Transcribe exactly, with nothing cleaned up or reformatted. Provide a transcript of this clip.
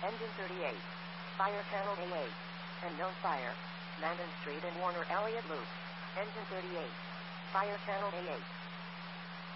Engine thirty-eight. Fire channel A eight. Unknown fire. Landon Street and Warner Elliott Loop. Engine thirty-eight. Fire channel A eight.